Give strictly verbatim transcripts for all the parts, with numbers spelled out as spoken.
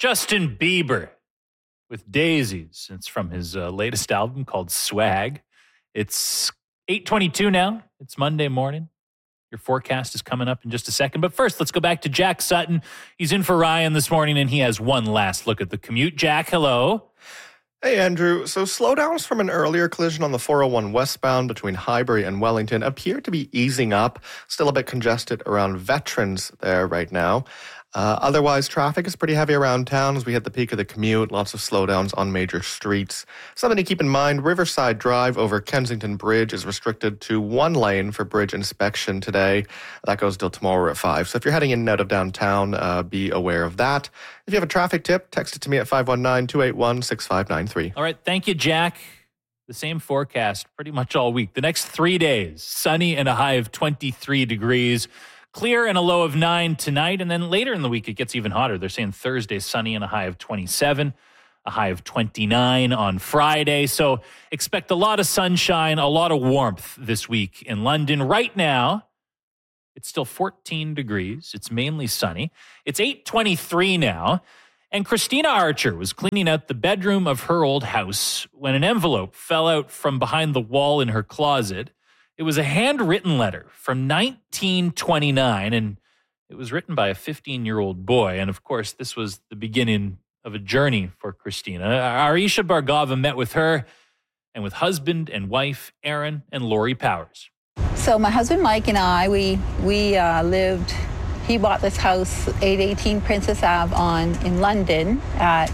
Justin Bieber with Daisies. It's from his uh, latest album called Swag. It's eight twenty-two now. It's Monday morning. Your forecast is coming up in just a second. But first, let's go back to Jack Sutton. He's in for Ryan this morning, and he has one last look at the commute. Jack, hello. Hey, Andrew. So slowdowns from an earlier collision on the four oh one westbound between Highbury and Wellington appear to be easing up. Still a bit congested around Veterans there right now. Uh, otherwise, traffic is pretty heavy around town as we hit the peak of the commute. Lots of slowdowns on major streets. Something to keep in mind, Riverside Drive over Kensington Bridge is restricted to one lane for bridge inspection today. That goes till tomorrow at five. So if you're heading in and out of downtown, uh, be aware of that. If you have a traffic tip, text it to me at five one nine, two eight one, six five nine three. All right, thank you, Jack. The same forecast pretty much all week. The next three days, sunny and a high of twenty-three degrees. Clear and a low of nine tonight, and then later in the week it gets even hotter. They're saying Thursday sunny and a high of twenty-seven, a high of twenty-nine on Friday. So expect a lot of sunshine, a lot of warmth this week in London. Right now, it's still fourteen degrees. It's mainly sunny. It's eight twenty-three now, and Christina Archer was cleaning out the bedroom of her old house when an envelope fell out from behind the wall in her closet. It was a handwritten letter from nineteen twenty-nine, and it was written by a fifteen-year-old boy. And, of course, this was the beginning of a journey for Christina. Arisha Bhargava met with her and with husband and wife, Aaron and Lori Powers. So my husband, Mike, and I, we we uh, lived, he bought this house, eight eighteen Princess Ave on, in London at,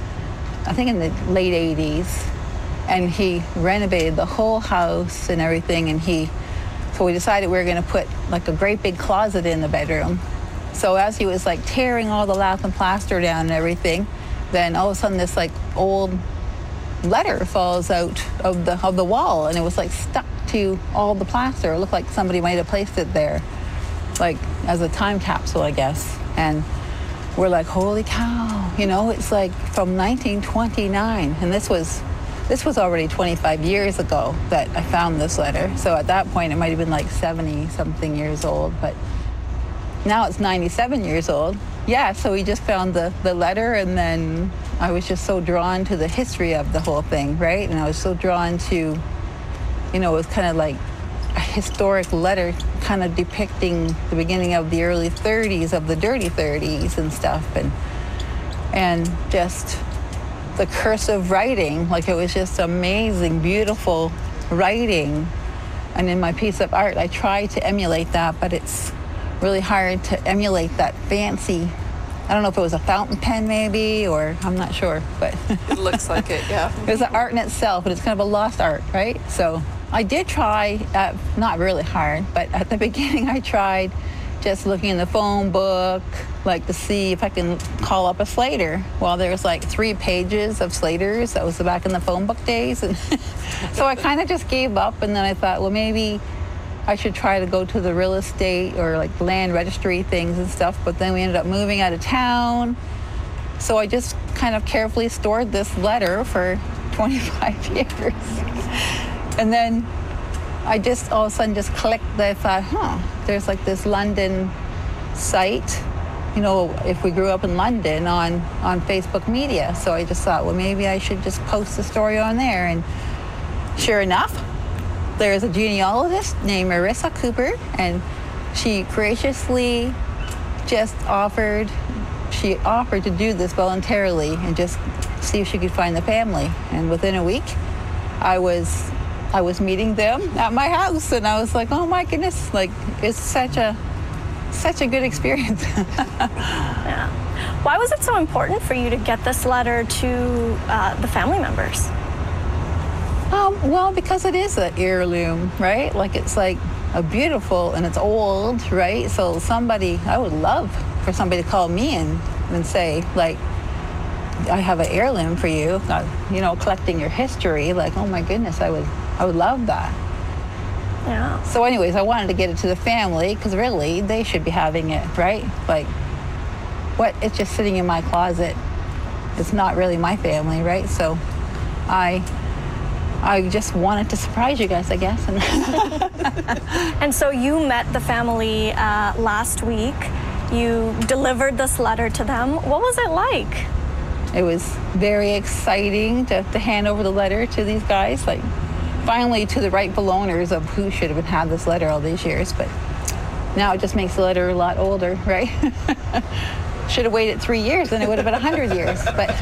I think in the late eighties. And he renovated the whole house and everything. And he, so we decided we were going to put like a great big closet in the bedroom. So as he was like tearing all the lath and plaster down and everything, then all of a sudden this like old letter falls out of the of the wall, and it was like stuck to all the plaster. It looked like somebody might have placed it there, like as a time capsule, I guess. And we're like, holy cow, you know, it's like from nineteen twenty-nine, and this was. This was already twenty-five years ago that I found this letter. So at that point, it might have been like seventy-something years old, but now it's ninety-seven years old. Yeah, so we just found the, the letter, and then I was just so drawn to the history of the whole thing, right? And I was so drawn to, you know, it was kind of like a historic letter kind of depicting the beginning of the early thirties, of the dirty thirties and stuff, and and just the cursive writing, like it was just amazing, beautiful writing. And in my piece of art, I tried to emulate that, but it's really hard to emulate that fancy, I don't know if it was a fountain pen maybe, or I'm not sure, but. It looks like it, yeah. It was an art in itself, but it's kind of a lost art, right? So I did try, uh, not really hard, but at the beginning I tried just looking in the phone book, like to see if I can call up a Slater. Well, there was like three pages of Slaters. That was back in the phone book days. And so I kind of just gave up, and then I thought, well, maybe I should try to go to the real estate or like land registry things and stuff. But then we ended up moving out of town. So I just kind of carefully stored this letter for twenty-five years. And then I just all of a sudden just clicked that I thought, huh, there's like this London site, you know, if we grew up in London on, on Facebook Media. So I just thought, well, maybe I should just post the story on there. And sure enough, there's a genealogist named Marissa Cooper, and she graciously just offered, she offered to do this voluntarily and just see if she could find the family. And within a week, I was I was meeting them at my house, and I was like, oh my goodness, like it's such a such a good experience. Yeah. Why was it so important for you to get this letter to uh, the family members? Um, well, because it is an heirloom, right? Like it's like a beautiful, and it's old, right? So somebody, I would love for somebody to call me and, and say, like, I have an heirloom for you, uh, you know, collecting your history. Like, oh my goodness, I would, I would love that. Yeah. So anyways, I wanted to get it to the family because really they should be having it, right? Like, what? It's just sitting in my closet. It's not really my family, right? So I, I just wanted to surprise you guys, I guess. And so you met the family uh, last week. You delivered this letter to them. What was it like? it was very exciting to, to hand over the letter to these guys, like finally to the rightful owners of who should have had this letter all these years. But now it just makes the letter a lot older, right? Should have waited three years and it would have been one hundred years. But,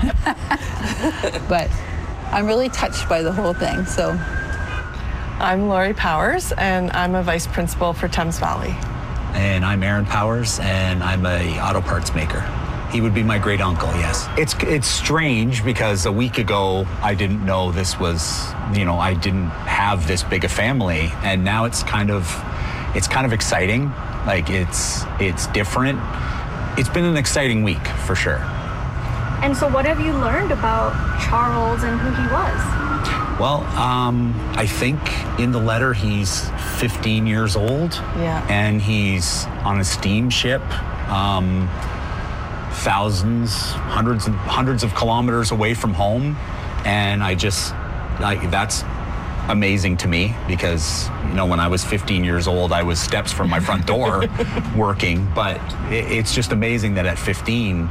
but I'm really touched by the whole thing. So I'm Lori Powers, and I'm a vice principal for Thames Valley. And I'm Aaron Powers, and I'm a auto parts maker. He would be my great uncle, yes. It's it's strange because a week ago I didn't know this was, you know, I didn't have this big a family, and now it's kind of it's kind of exciting. Like it's it's different. It's been an exciting week for sure. And so what have you learned about Charles and who he was? Well, um, I think in the letter he's fifteen years old. Yeah. And he's on a steamship, um, thousands, hundreds and hundreds of kilometers away from home. And I just, like, that's amazing to me because, you know, when I was fifteen years old, I was steps from my front door working. But it, it's just amazing that at fifteen,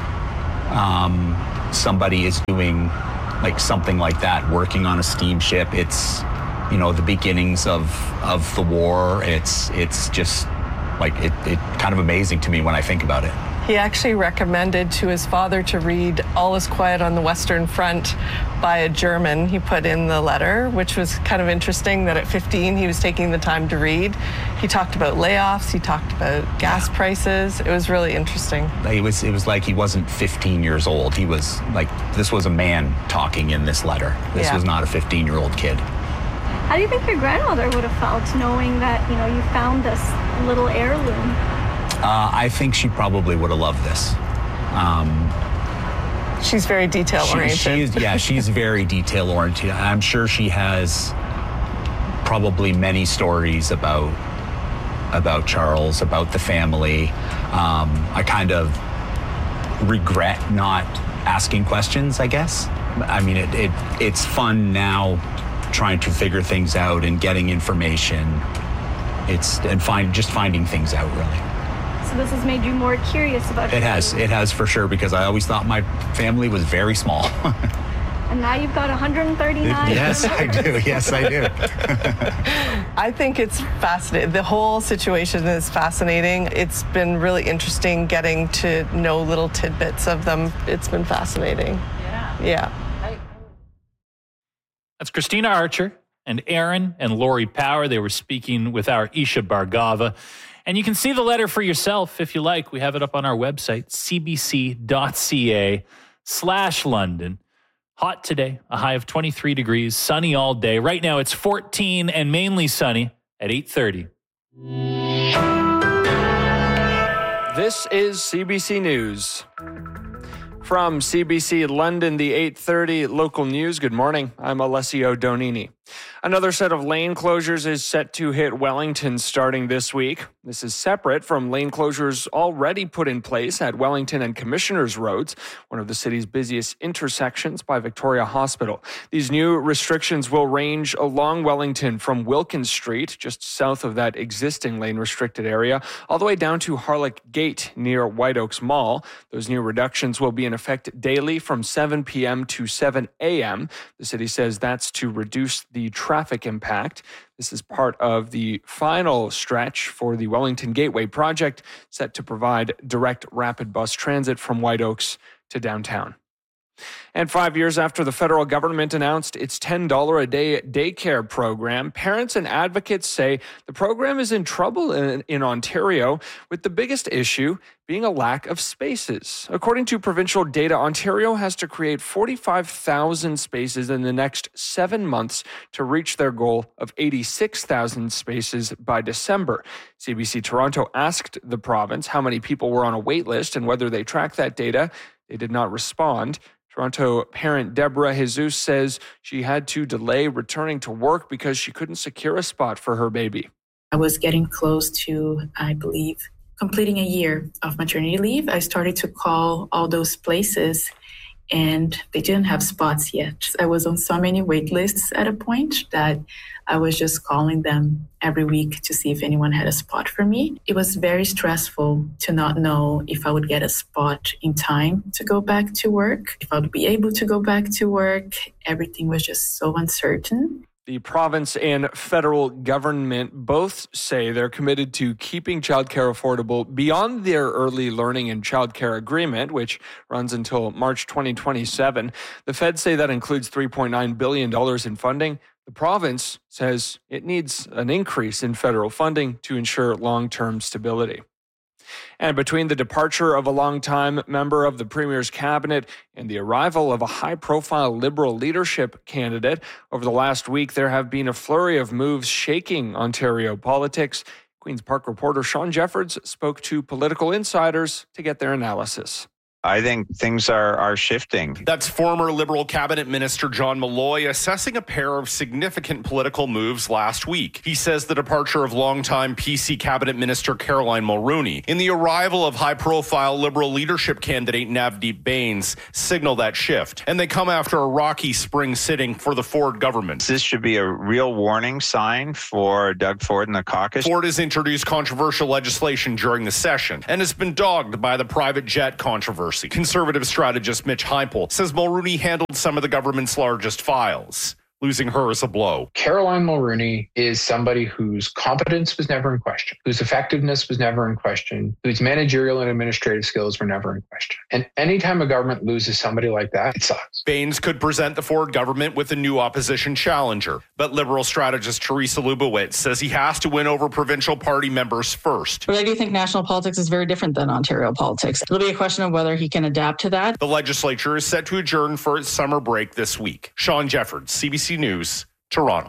um, somebody is doing like something like that, working on a steamship. It's, you know, the beginnings of of the war. It's it's just like it, it kind of amazing to me when I think about it. He actually recommended to his father to read All Is Quiet on the Western Front by a German, he put in the letter, which was kind of interesting that at fifteen he was taking the time to read. He talked about layoffs, he talked about gas prices. It was really interesting. It was it was like he wasn't fifteen years old. He was like, this was a man talking in this letter. This Yeah. was not a fifteen-year-old kid. How do you think your grandmother would have felt knowing that, you know, you found this little heirloom? Uh, I think she probably would have loved this. Um, She's very detail she, oriented. she is, yeah, she's very detail oriented. I'm sure she has probably many stories about about Charles, about the family. Um, I kind of regret not asking questions, I guess. I mean, it, it it's fun now trying to figure things out and getting information. It's and find just finding things out, really. So this has made you more curious about It your has. baby. It has for sure, because I always thought my family was very small. And now you've got one hundred thirty-nine. Yes, I do. Yes, I do. I think it's fascinating. The whole situation is fascinating. It's been really interesting getting to know little tidbits of them. It's been fascinating. yeah. Yeah. That's Christina Archer and Aaron and Lori Power. They were speaking with our Isha Bargava. And you can see the letter for yourself if you like. We have it up on our website, cbc.ca slash London. Hot today, a high of twenty-three degrees, sunny all day. Right now it's fourteen and mainly sunny at eight thirty. This is C B C News. From C B C London, the eight thirty local news. Good morning. I'm Alessio Donini. Another set of lane closures is set to hit Wellington starting this week. This is separate from lane closures already put in place at Wellington and Commissioners Roads, one of the city's busiest intersections by Victoria Hospital. These new restrictions will range along Wellington from Wilkins Street, just south of that existing lane-restricted area, all the way down to Harlech Gate near White Oaks Mall. Those new reductions will be in effect daily from seven p.m. to seven a.m. The city says that's to reduce the traffic impact. This is part of the final stretch for the Wellington Gateway project, set to provide direct rapid bus transit from White Oaks to downtown. And five years after the federal government announced its ten dollars a day daycare program, parents and advocates say the program is in trouble in, in Ontario, with the biggest issue being a lack of spaces. According to provincial data, Ontario has to create forty-five thousand spaces in the next seven months to reach their goal of eighty-six thousand spaces by December. C B C Toronto asked the province how many people were on a wait list and whether they tracked that data. They did not respond. Toronto parent Deborah Jesus says she had to delay returning to work because she couldn't secure a spot for her baby. I was getting close to, I believe, completing a year of maternity leave. I started to call all those places, and they didn't have spots yet. I was on so many wait lists at a point that I was just calling them every week to see if anyone had a spot for me. It was very stressful to not know if I would get a spot in time to go back to work, if I would be able to go back to work. Everything was just so uncertain. The province and federal government both say they're committed to keeping childcare affordable beyond their early learning and childcare agreement, which runs until March twenty twenty-seven. The feds say that includes three point nine billion dollars in funding. The province says it needs an increase in federal funding to ensure long-term stability. And between the departure of a longtime member of the Premier's cabinet and the arrival of a high-profile Liberal leadership candidate, over the last week there have been a flurry of moves shaking Ontario politics. Queen's Park reporter Sean Jeffords spoke to political insiders to get their analysis. I think things are, are shifting. That's former Liberal Cabinet Minister John Malloy assessing a pair of significant political moves last week. He says the departure of longtime P C Cabinet Minister Caroline Mulroney and the arrival of high-profile Liberal leadership candidate Navdeep Bains signal that shift. And they come after a rocky spring sitting for the Ford government. This should be a real warning sign for Doug Ford and the caucus. Ford has introduced controversial legislation during the session and has been dogged by the private jet controversy. Conservative strategist Mitch Heipel says Mulroney handled some of the government's largest files. Losing her is a blow. Caroline Mulroney is somebody whose competence was never in question, whose effectiveness was never in question, whose managerial and administrative skills were never in question. And anytime a government loses somebody like that, it sucks. Bains could present the Ford government with a new opposition challenger, but Liberal strategist Teresa Lubowitz says he has to win over provincial party members first. But I do think national politics is very different than Ontario politics. It'll be a question of whether he can adapt to that. The legislature is set to adjourn for its summer break this week. Sean Jeffords, C B C News, Toronto.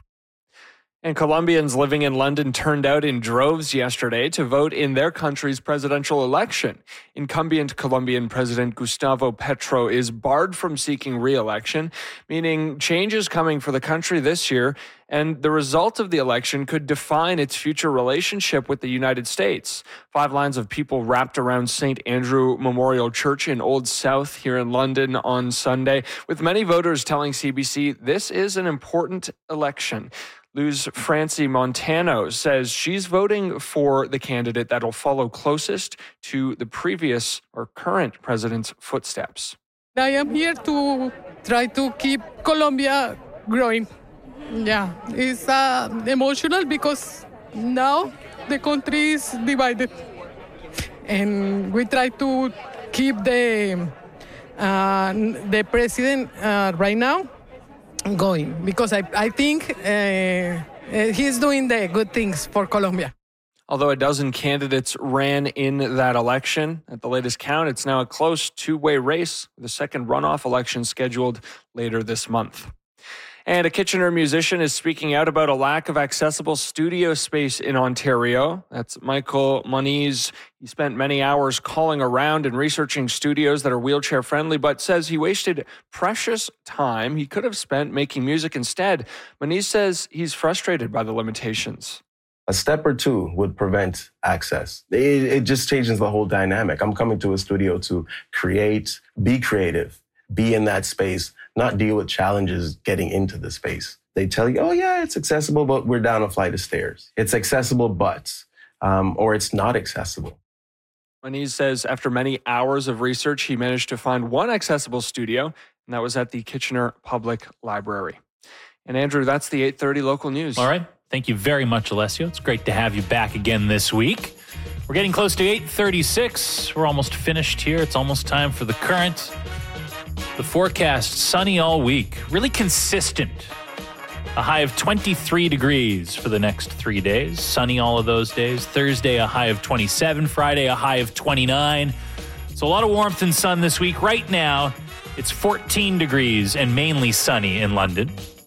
And Colombians living in London turned out in droves yesterday to vote in their country's presidential election. Incumbent Colombian President Gustavo Petro is barred from seeking re-election, meaning change is coming for the country this year, and the result of the election could define its future relationship with the United States. Five lines of people wrapped around Saint Andrew Memorial Church in Old South here in London on Sunday, with many voters telling C B C this is an important election. Luz Francie Montano says she's voting for the candidate that'll follow closest to the previous or current president's footsteps. I am here to try to keep Colombia growing. Yeah, it's uh, emotional because now the country is divided. And we try to keep the, uh, the president uh, right now going because I, I think uh, he's doing the good things for Colombia. Although a dozen candidates ran in that election, at the latest count, it's now a close two-way race with a second runoff election scheduled later this month. And a Kitchener musician is speaking out about a lack of accessible studio space in Ontario. That's Michael Moniz. He spent many hours calling around and researching studios that are wheelchair friendly, but says he wasted precious time he could have spent making music instead. Moniz says he's frustrated by the limitations. A step or two would prevent access. It, it just changes the whole dynamic. I'm coming to a studio to create, be creative, be in that space, not deal with challenges getting into the space. They tell you, oh yeah, it's accessible, but we're down a flight of stairs. It's accessible, but, um, or it's not accessible. Moniz says after many hours of research, he managed to find one accessible studio, and that was at the Kitchener Public Library. And Andrew, that's the eight thirty local news. All right. Thank you very much, Alessio. It's great to have you back again this week. We're getting close to eight thirty-six. We're almost finished here. It's almost time for the current. The forecast, sunny all week, really consistent. A high of twenty-three degrees for the next three days. Sunny all of those days. Thursday, a high of twenty-seven. Friday, a high of twenty-nine. So a lot of warmth and sun this week. Right now, it's fourteen degrees and mainly sunny in London.